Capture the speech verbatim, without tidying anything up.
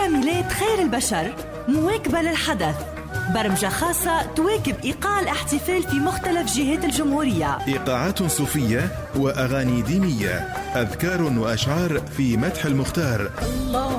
ميلاد خير البشر مواكبة للحدث، برمجة خاصة تواكب إيقاع الاحتفال في مختلف جهات الجمهورية، إيقاعات صوفية وأغاني دينية، أذكار وأشعار في مدح المختار. الله